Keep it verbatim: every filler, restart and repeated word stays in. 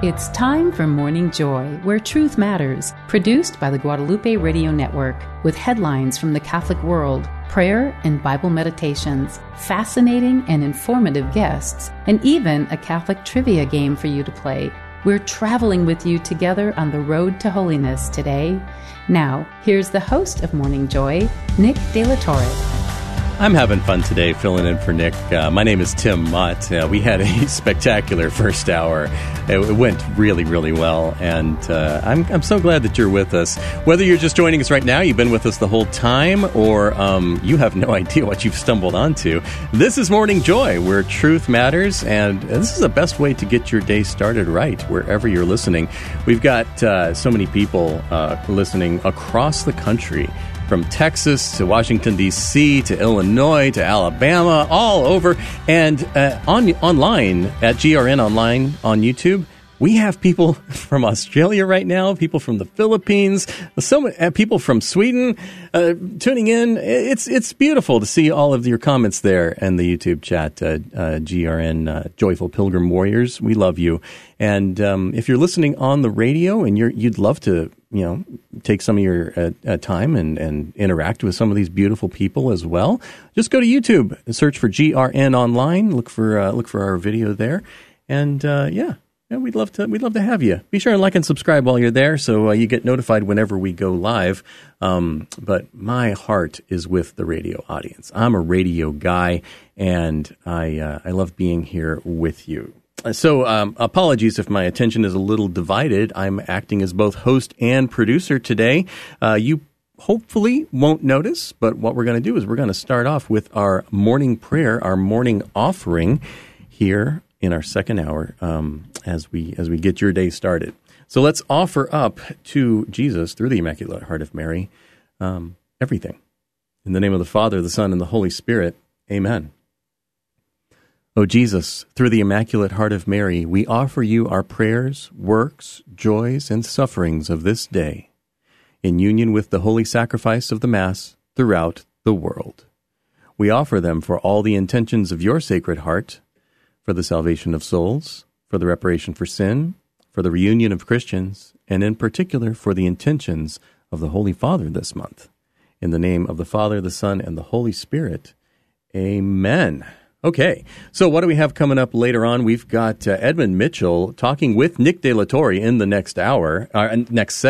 It's time for Morning Joy, where truth matters, produced by the Guadalupe Radio Network, with headlines from the Catholic world, prayer and Bible meditations, fascinating and informative guests, and even a Catholic trivia game for you to play. We're traveling with you together on the road to holiness today. Now, here's the host of Morning Joy, Nick De La Torre. I'm having fun today filling in for Nick. Uh, my name is Tim Mott. Uh, we had a spectacular first hour. It, it went really, really well, and uh, I'm, I'm so glad that you're with us. Whether you're just joining us right now, you've been with us the whole time, or um, you have no idea what you've stumbled onto, this is Morning Joy, where truth matters, and this is the best way to get your day started right, wherever you're listening. We've got uh, so many people uh, listening across the country, from Texas to Washington, D C to Illinois to Alabama, all over. And uh, on online at G R N Online on YouTube, we have people from Australia right now, people from the Philippines, so many uh, people from Sweden uh, tuning in. It's it's beautiful to see all of your comments there and the YouTube chat. Uh, uh, G R N uh, Joyful Pilgrim Warriors, we love you. And um, if you're listening on the radio and you're you'd love to, you know, take some of your uh, uh, time and, and interact with some of these beautiful people as well, just go to YouTube and search for G R N Online. Look for uh, look for our video there, and uh, yeah. Yeah, we'd love to. We'd love to have you. Be sure and like and subscribe while you're there, so uh, you get notified whenever we go live. Um, but my heart is with the radio audience. I'm a radio guy, and I uh, I love being here with you. So um, apologies if my attention is a little divided. I'm acting as both host and producer today. Uh, you hopefully won't notice, but what we're going to do is we're going to start off with our morning prayer, our morning offering here in our second hour, um, as we as we get your day started. So let's offer up to Jesus through the Immaculate Heart of Mary um, everything. In the name of the Father, the Son, and the Holy Spirit, amen. O Jesus, through the Immaculate Heart of Mary, we offer you our prayers, works, joys, and sufferings of this day, in union with the holy sacrifice of the Mass throughout the world. We offer them for all the intentions of your Sacred Heart, for the salvation of souls, for the reparation for sin, for the reunion of Christians, and in particular for the intentions of the Holy Father this month. In the name of the Father, the Son, and the Holy Spirit, amen. Okay, so what do we have coming up later on? We've got uh, Edmund Mitchell talking with Nick De La Torre in the next hour, uh, next segment.